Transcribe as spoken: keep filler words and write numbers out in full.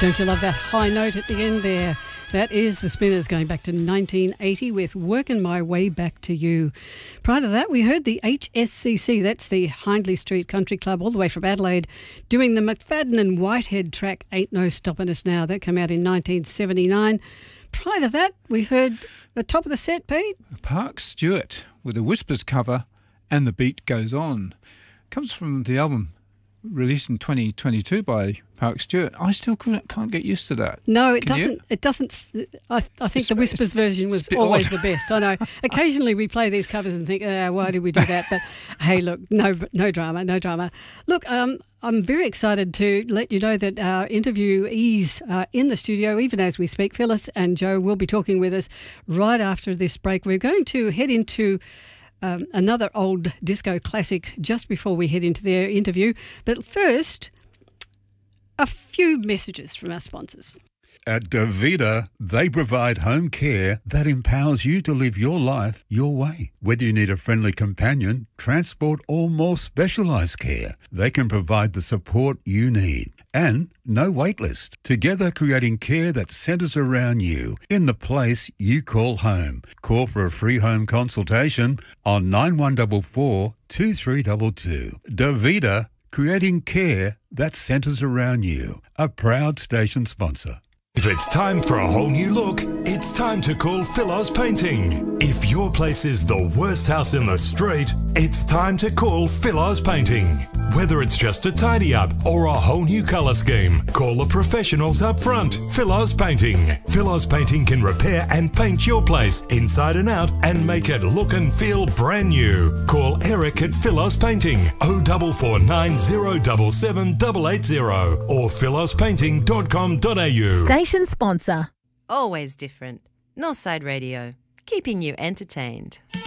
Don't you love that high note at the end there? That is the Spinners going back to nineteen eighty with Working My Way Back to You. Prior to that, we heard the H S C C, that's the Hindley Street Country Club, all the way from Adelaide, doing the McFadden and Whitehead track, Ain't No Stopping Us Now. That came out in nineteen seventy-nine. Prior to that, we heard the top of the set, Pete. Park Stewart with a Whispers cover, And the Beat Goes On. Comes from the album released in twenty twenty-two by Park Stewart. I still couldn't, can't get used to that. No, it Can doesn't. you? It doesn't. I, I think It's- the Whispers version was bit always odd. the best. I know. Occasionally we play these covers and think, uh, why did we do that? But hey, look, no, no drama, no drama. Look, um, I'm very excited to let you know that our interviewees are in the studio, even as we speak. Phyllis and Joe will be talking with us right after this break. We're going to head into Um, another old disco classic just before we head into their interview. But first, a few messages from our sponsors. At Davida, they provide home care that empowers you to live your life your way. Whether you need a friendly companion, transport or more specialised care, they can provide the support you need. And no wait list. Together creating care that centres around you in the place you call home. Call for a free home consultation on nine one four four, two three two two. Davida, creating care that centres around you. A proud station sponsor. If it's time for a whole new look, it's time to call Philos Painting. If your place is the worst house in the street, it's time to call Philos Painting. Whether it's just a tidy up or a whole new colour scheme, call the professionals up front. Philos Painting. Philos Painting can repair and paint your place inside and out and make it look and feel brand new. Call Eric at Philos Painting oh four four nine oh seven seven eight eight zero or philos painting dot com dot a u. Station sponsor. Always different. Northside Radio, keeping you entertained.